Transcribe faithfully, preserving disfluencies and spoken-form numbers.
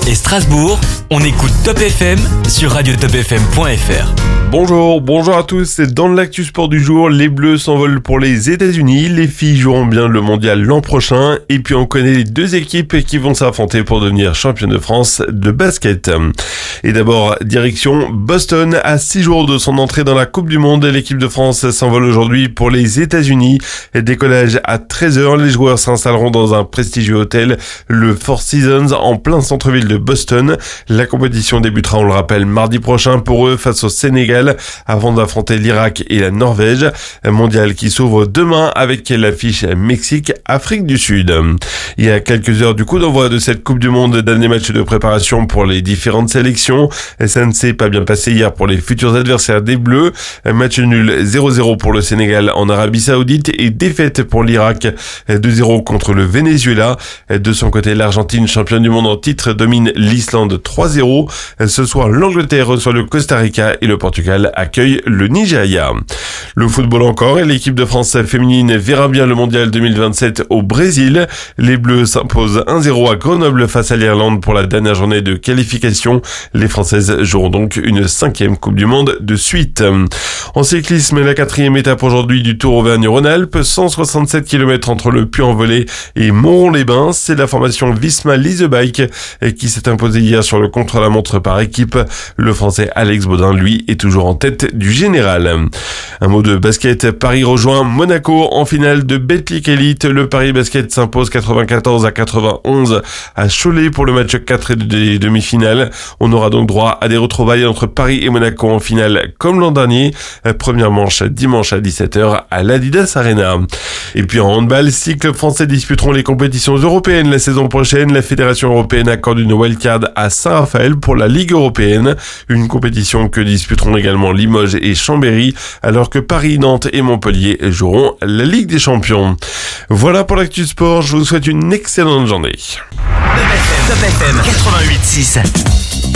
et Strasbourg, on écoute Top F M sur radio top f m point f r. Bonjour, bonjour à tous. Dans l'actu sport du jour, les Bleus s'envolent pour les États-Unis. Les filles joueront bien le mondial l'an prochain. Et puis on connaît les deux équipes qui vont s'affronter pour devenir championnes de France de basket. Et d'abord, direction Boston. À six jours de son entrée dans la Coupe du Monde, l'équipe de France s'envole aujourd'hui pour les États-Unis. Décollage à treize heures. Les joueurs s'installeront dans un prestigieux hôtel, le Four Seasons, en plein centre-ville de Boston. La compétition débutera, on le rappelle, mardi prochain pour eux face au Sénégal, avant d'affronter l'Irak et la Norvège. Un mondial qui s'ouvre demain avec l'affiche Mexique-Afrique du Sud. Il y a quelques heures du coup d'envoi de cette Coupe du Monde, dernier match de préparation pour les différentes sélections. Ça ne s'est pas bien passé hier pour les futurs adversaires des Bleus. Un match nul zéro zéro pour le Sénégal en Arabie Saoudite et défaite pour l'Irak deux zéro contre le Venezuela. De son côté, l'Argentine, championne du monde en titre, domine l'Islande trois zéro. Ce soir, l'Angleterre reçoit le Costa Rica et le Portugal accueille le Nigeria. Le football encore, et l'équipe de France féminine verra bien le mondial deux mille vingt-sept au Brésil. Les Bleus s'imposent un zéro à Grenoble face à l'Irlande pour la dernière journée de qualification. Les Françaises joueront donc une cinquième Coupe du Monde de suite. En cyclisme, la quatrième étape aujourd'hui du Tour Auvergne-Rhône-Alpes, cent soixante-sept kilomètres entre le Puy-en-Velay et Montron-les-Bains. C'est la formation Visma Lease Bike qui s'est imposée hier sur le contre-la-montre par équipe. Le Français Alex Baudin, lui, est toujours en tête du général. Un mot de basket, Paris rejoint Monaco en finale de Betclic Elite. Le Paris Basket s'impose quatre-vingt-quatorze à quatre-vingt-onze à Cholet pour le match quatre des demi-finales. On aura donc droit à des retrouvailles entre Paris et Monaco en finale comme l'an dernier. Première manche dimanche à dix-sept heures à l'Adidas Arena. Et puis en handball, six clubs français disputeront les compétitions européennes la saison prochaine. La Fédération européenne accorde une wildcard à Saint-Raphaël pour la Ligue européenne. Une compétition que disputeront également Limoges et Chambéry, alors que Paris, Nantes et Montpellier joueront la Ligue des Champions. Voilà pour l'actu sport, je vous souhaite une excellente journée. Top F M quatre-vingt-huit six.